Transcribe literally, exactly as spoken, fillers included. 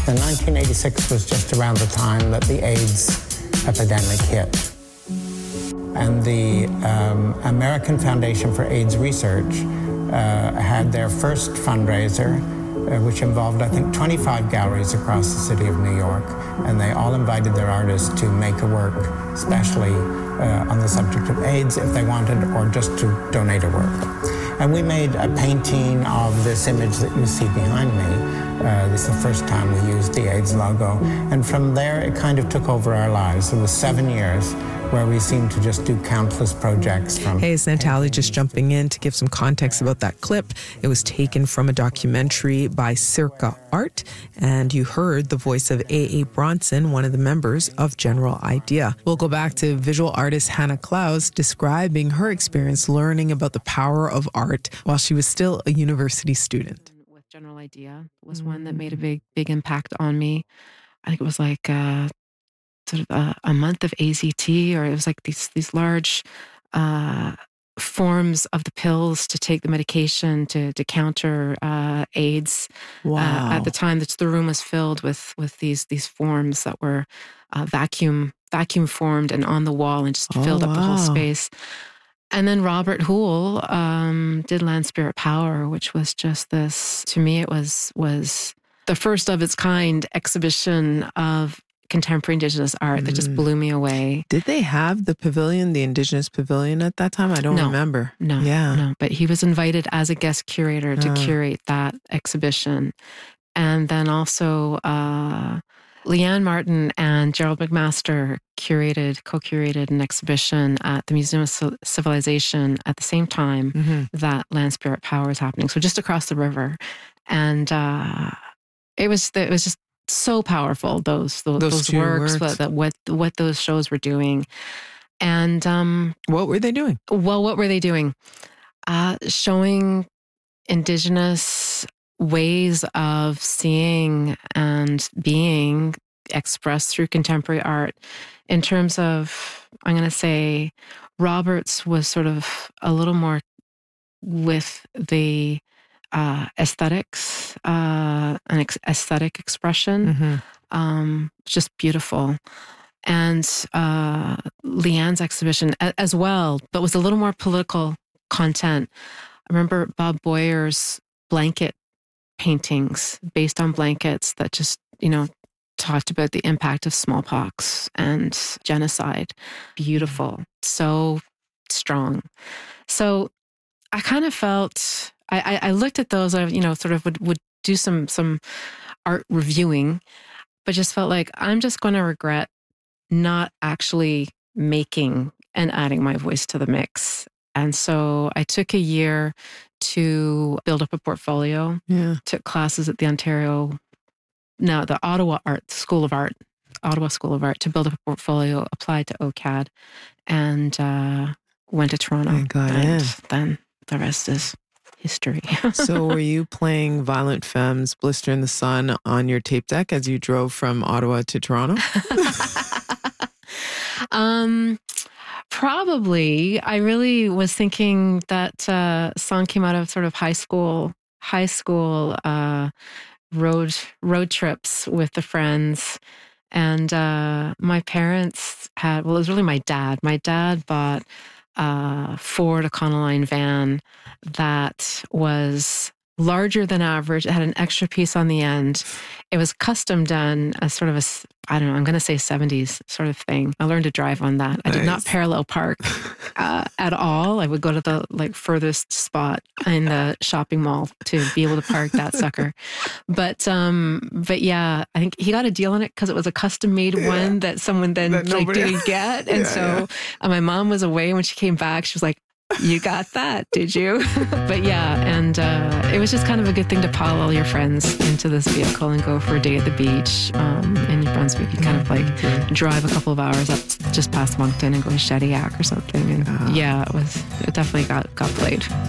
And nineteen eighty-six was just around the time that the AIDS epidemic hit. And the um, American Foundation for AIDS Research uh, had their first fundraiser, uh, which involved, I think, twenty-five galleries across the city of New York. And they all invited their artists to make a work, especially uh, on the subject of AIDS, if they wanted, or just to donate a work. And we made a painting of this image that you see behind me. Uh, this is the first time we used the AIDS logo. And from there, it kind of took over our lives. It was seven years where we seemed to just do countless projects from... Hey, it's Natalie just jumping in to give some context about that clip. It was taken from a documentary by Circa Art, and you heard the voice of A A. Bronson, one of the members of General Idea. We'll go back to visual artist Hannah Klaus describing her experience learning about the power of art while she was still a university student. With General Idea was one that made a big, big impact on me. I think it was like... Uh, sort of a, a month of A Z T, or it was like these these large uh, forms of the pills to take the medication to to counter uh, AIDS. Wow! Uh, at the time, the, the room was filled with with these these forms that were uh, vacuum vacuum formed and on the wall and just oh, filled up wow. the whole space. And then Robert Houle um, did Land Spirit Power, which was just this. To me, it was was the first of its kind exhibition of contemporary Indigenous art that just blew me away. Did they have the pavilion, the Indigenous pavilion at that time? I don't no, remember. No, yeah. no. But he was invited as a guest curator to uh. curate that exhibition. And then also uh, Leanne Martin and Gerald McMaster curated, co-curated an exhibition at the Museum of Civilization at the same time mm-hmm. that Land Spirit Power is happening. So just across the river. And uh, it was it was just so powerful, those those, those, those works, works. That, what what those shows were doing. And um, what were they doing? Well, what were they doing? Uh, showing Indigenous ways of seeing and being expressed through contemporary art. In terms of, I'm going to say, Roberts was sort of a little more with the Uh, aesthetics, uh, an ex- aesthetic expression, mm-hmm. um, just beautiful. And uh, Leanne's exhibition a- as well, but was a little more political content. I remember Bob Boyer's blanket paintings based on blankets that just, you know, talked about the impact of smallpox and genocide. Beautiful, so strong. So I kind of felt... I, I looked at those, I, you know, sort of would, would do some some art reviewing, but just felt like I'm just going to regret not actually making and adding my voice to the mix. And so I took a year to build up a portfolio, yeah. took classes at the Ontario, no, the Ottawa Art School of Art, Ottawa School of Art to build up a portfolio, applied to O C A D, and uh, went to Toronto. I got and in. Then the rest is history. So were you playing Violent Femmes, Blister in the Sun on your tape deck as you drove from Ottawa to Toronto? um, probably. I really was thinking that uh, song came out of sort of high school, high school uh, road road trips with the friends. And uh, my parents had, well, it was really my dad. My dad bought a Ford Econoline van that was larger than average. It had an extra piece on the end. It was custom done as sort of a, I don't know, I'm going to say seventies sort of thing. I learned to drive on that. I nice. did not parallel park uh, at all. I would go to the like furthest spot in the shopping mall to be able to park that sucker. But um, but yeah, I think he got a deal on it because it was a custom made yeah. one that someone then that like nobody... didn't get. And yeah, so yeah. Uh, my mom was away. When she came back, she was like, "You got that, did you?" But yeah, and uh, it was just kind of a good thing to pile all your friends into this vehicle and go for a day at the beach um, in New Brunswick. You kind of like drive a couple of hours up just past Moncton and go to Shediac or something. And uh, yeah, it was it definitely got got played.